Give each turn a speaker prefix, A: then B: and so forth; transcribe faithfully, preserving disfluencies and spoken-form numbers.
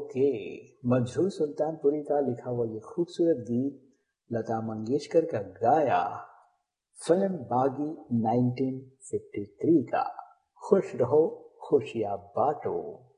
A: Okay, Majrooh Sultanpuri का लिखा हुआ ये खूबसूरत गीत लता मंगेशकर का गाया फिल्म बागी नाइनटीन फिफ्टी थ्री का। खुश रहो खुशियां बांटो।